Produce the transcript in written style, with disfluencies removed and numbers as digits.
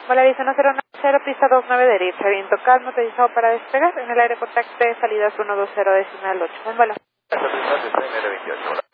Hola, Visa 1090, pista 29 derecha, viento calmo, autorizado para despegar, en el aire contacto de salidas 120 decimal 8. Buen vuelo. Esta pista 2928.